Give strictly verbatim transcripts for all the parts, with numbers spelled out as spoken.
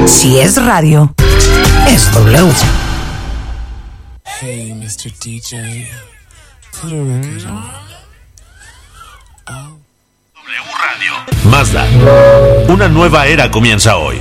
Si es radio, es W. Hey, mister D J, put a record on. Oh. W Radio. Mazda. Una nueva era comienza hoy.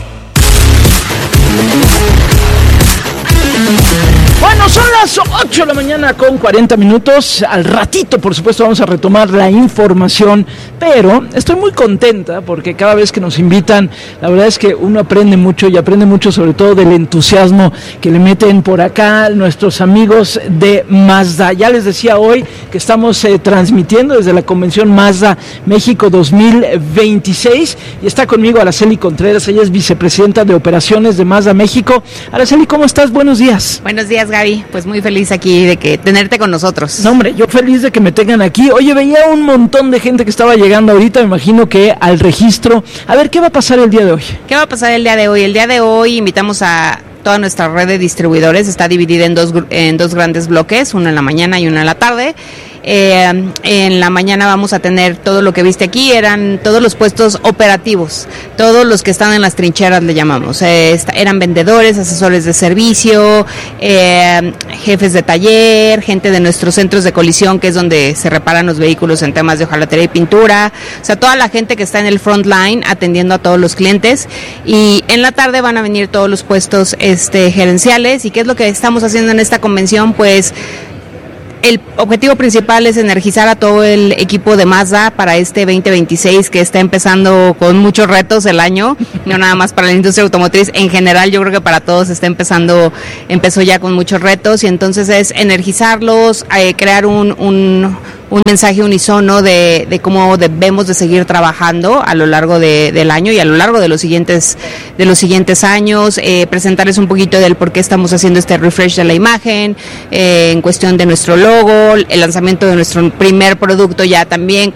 Bueno, son las ocho de la mañana con cuarenta minutos. Al ratito, por supuesto, vamos a retomar la información, pero estoy muy contenta porque cada vez que nos invitan, la verdad es que uno aprende mucho y aprende mucho sobre todo del entusiasmo que le meten por acá nuestros amigos de Mazda. Ya les decía hoy que estamos eh, transmitiendo desde la convención Mazda México dos mil veintiséis y está conmigo Araceli Contreras, ella es vicepresidenta de operaciones de Mazda México. Araceli, ¿cómo estás? Buenos días. Buenos días, Gaby, pues muy feliz aquí de que tenerte con nosotros. No, hombre, yo feliz de que me tengan aquí. Oye, veía un montón de gente que estaba llegando ahorita, me imagino que al registro. A ver, ¿qué va a pasar el día de hoy? ¿Qué va a pasar el día de hoy? El día de hoy invitamos a toda nuestra red de distribuidores, está dividida en dos, en dos grandes bloques, uno en la mañana y uno en la tarde. Eh, en la mañana vamos a tener todo lo que viste aquí, eran todos los puestos operativos, todos los que están en las trincheras le llamamos, eh, eran vendedores, asesores de servicio, eh, jefes de taller, gente de nuestros centros de colisión, que es donde se reparan los vehículos en temas de hojalatería y pintura, o sea, toda la gente que está en el front line atendiendo a todos los clientes. Y en la tarde van a venir todos los puestos este, gerenciales. ¿Y qué es lo que estamos haciendo en esta convención? Pues el objetivo principal es energizar a todo el equipo de Mazda para este veinte veintiséis, que está empezando con muchos retos el año, no nada más para la industria automotriz, en general yo creo que para todos está empezando, empezó ya con muchos retos, y entonces es energizarlos, eh, crear un, un, un mensaje unisono de, de cómo debemos de seguir trabajando a lo largo de, del año y a lo largo de los siguientes, de los siguientes años, eh, presentarles un poquito del por qué estamos haciendo este refresh de la imagen, eh, en cuestión de nuestro logo, el lanzamiento de nuestro primer producto ya también